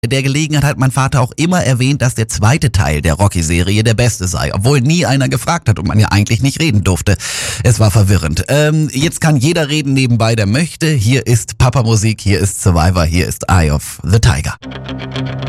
der Gelegenheit hat mein Vater auch immer erwähnt, dass der zweite Teil der Rocky-Serie der beste sei, obwohl nie einer gefragt hat und man ja eigentlich nicht reden durfte. Es war verwirrend. Jetzt kann jeder reden nebenbei, der möchte. Hier ist Papa Musik, hier ist Survivor, hier ist Eye of the Tiger.